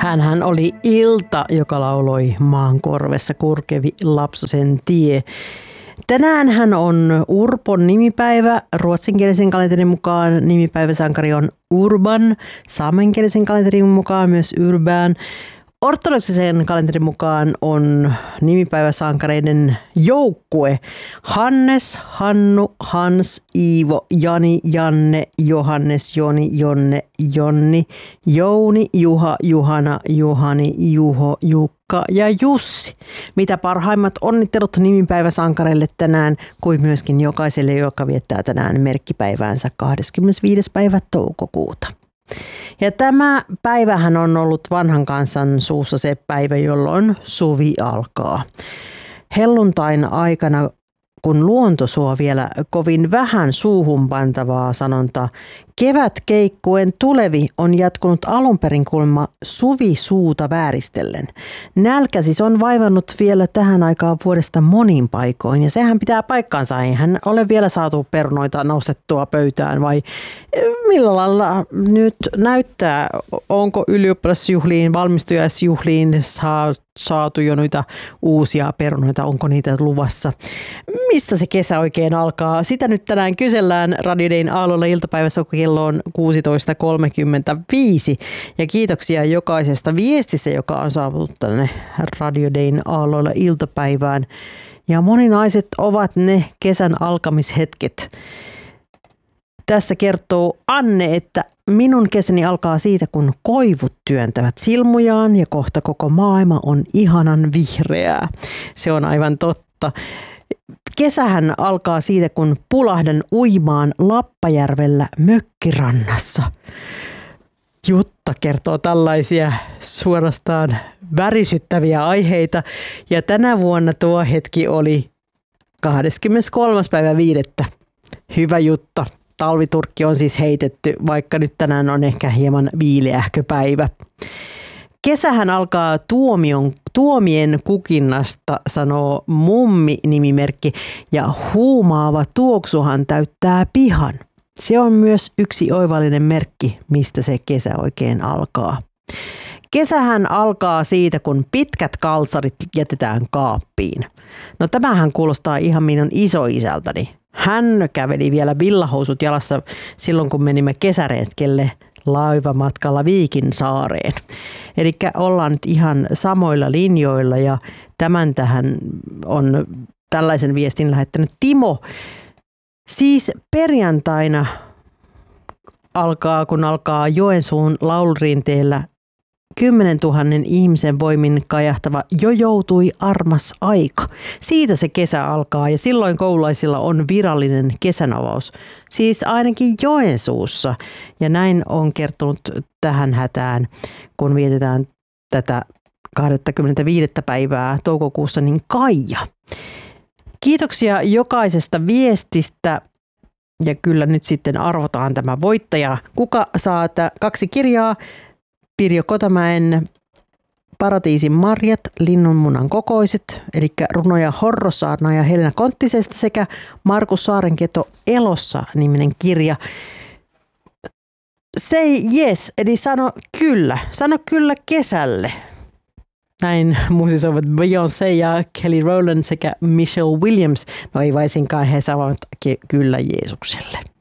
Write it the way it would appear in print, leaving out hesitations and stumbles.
Hänhän oli Ilta, joka lauloi Maan korvessa kurkevi lapsosen tie. Tänään hän on Urpon nimipäivä. Ruotsinkielisen kalenterin mukaan nimipäiväsankari on Urban. Saamenkielisen kalenterin mukaan myös Urban. Ortodoksisen kalenterin mukaan on nimipäiväsankareiden joukkue Hannes, Hannu, Hans, Iivo, Jani, Janne, Johannes, Joni, Jonne, Jonni, Jouni, Juha, Juhana, Juhani, Juho, Jukka ja Jussi. Mitä parhaimmat onnittelut nimipäiväsankareille tänään, kuin myöskin jokaiselle, joka viettää tänään merkkipäiväänsä 25. päivä toukokuuta. Ja tämä päivähän on ollut vanhan kansan suussa se päivä, jolloin suvi alkaa. Helluntain aikana, kun luonto suo vielä kovin vähän suuhun pantavaa sanontaa, kevät keikkuen tulevi on jatkunut alunperin kuulemma suvi suuta vääristellen. Nälkä siis on vaivannut vielä tähän aikaan vuodesta monin paikoin ja sehän pitää paikkansa. Eihän ole vielä saatu perunoita nostettua pöytään vai millä lailla nyt näyttää, onko ylioppilasjuhliin, valmistujaisjuhliin saatu jo noita uusia perunoita, onko niitä luvassa? Mistä se kesä oikein alkaa? Sitä nyt tänään kysellään Radio Dayn aallolla iltapäivässä kello on 16.35 ja kiitoksia jokaisesta viestistä, joka on saapunut tänne Radio Dayn aalloilla iltapäivään. Ja moninaiset ovat ne kesän alkamishetket. Tässä kertoo Anne, että minun kesäni alkaa siitä, kun koivut työntävät silmujaan ja kohta koko maailma on ihanan vihreää. Se on aivan totta. Kesähän alkaa siitä, kun pulahdan uimaan Lappajärvellä mökkirannassa. Jutta kertoo tällaisia suorastaan värisyttäviä aiheita ja tänä vuonna tuo hetki oli 23.5. Hyvä Jutta. Talviturkki on siis heitetty, vaikka nyt tänään on ehkä hieman viileähkö päivä. Kesähän alkaa tuomien kukinnasta, sanoo Mummi-nimimerkki, ja huumaava tuoksuhan täyttää pihan. Se on myös yksi oivallinen merkki, mistä se kesä oikein alkaa. Kesähän alkaa siitä, kun pitkät kalsarit jätetään kaappiin. No tämähän kuulostaa ihan minun isoisältäni. Hän käveli vielä villahousut jalassa silloin, kun menimme kesäretkelle laivamatkalla Viikinsaareen. Eli ollaan nyt ihan samoilla linjoilla ja tämän tähän on tällaisen viestin lähettänyt Timo. Siis perjantaina kun alkaa Joensuun laulurinteellä 10 000 ihmisen voimin kajahtava jo joutui armas aika. Siitä se kesä alkaa ja silloin koululaisilla on virallinen kesänavaus. Siis ainakin Joensuussa. Ja näin on kertonut tähän hätään, kun vietetään tätä 25. päivää toukokuussa, niin Kaija. Kiitoksia jokaisesta viestistä. Ja kyllä nyt sitten arvotaan tämä voittaja. Kuka saa 2 kirjaa? Pirjo Kotamäen Paratiisin marjat, linnunmunan kokoiset, eli runoja Horrosaarna ja Helena Konttisesta sekä Markus Saarenketo Elossa -niminen kirja. Say yes, eli sano kyllä kesälle. Näin musisoivat Beyoncé ja Kelly Rowland sekä Michelle Williams. No ei vaisinkaan, he saavat kyllä Jeesukselle.